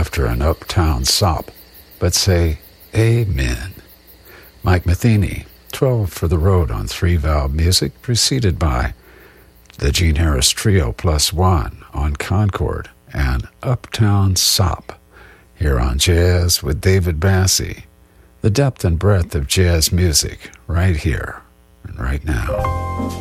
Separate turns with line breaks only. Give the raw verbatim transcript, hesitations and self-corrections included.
after an uptown sop, but say amen. Mike Matheny, twelve for the Road on three-valve music, preceded by the Gene Harris Trio Plus One on Concord and Uptown Sop, here on Jazz with David Bassie. The depth and breadth of jazz music right here and right now.